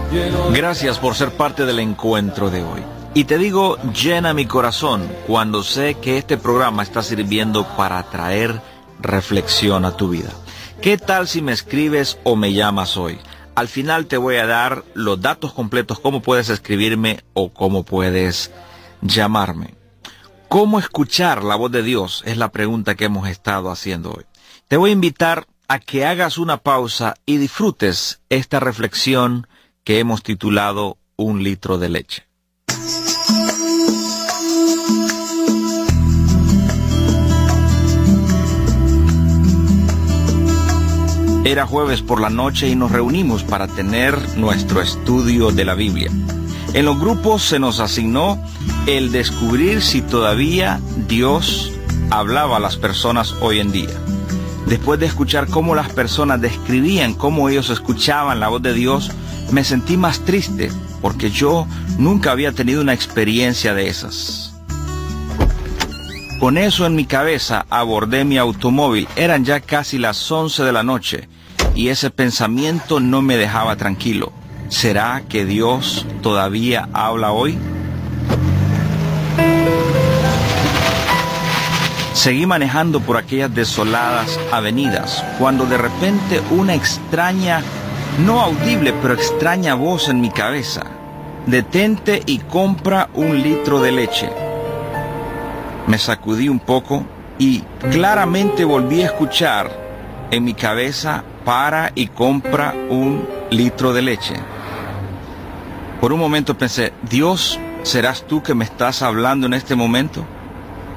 Gracias por ser parte del encuentro de hoy. Y te digo, llena mi corazón cuando sé que este programa está sirviendo para traer reflexión a tu vida. ¿Qué tal si me escribes o me llamas hoy? Al final te voy a dar los datos completos, cómo puedes escribirme o cómo puedes llamarme. ¿Cómo escuchar la voz de Dios? Es la pregunta que hemos estado haciendo hoy. Te voy a invitar a que hagas una pausa y disfrutes esta reflexión que hemos titulado Un litro de leche. Era jueves por la noche y nos reunimos para tener nuestro estudio de la Biblia. En los grupos se nos asignó el descubrir si todavía Dios hablaba a las personas hoy en día. Después de escuchar cómo las personas describían cómo ellos escuchaban la voz de Dios, me sentí más triste porque yo nunca había tenido una experiencia de esas. Con eso en mi cabeza abordé mi automóvil. Eran ya casi las 11 de la noche y ese pensamiento no me dejaba tranquilo. ¿Será que Dios todavía habla hoy? Seguí manejando por aquellas desoladas avenidas cuando de repente una extraña, no audible, pero extraña voz en mi cabeza: detente y compra un litro de leche. Me sacudí un poco y claramente volví a escuchar en mi cabeza: para y compra un litro de leche. Por un momento pensé, Dios, ¿serás tú que me estás hablando en este momento?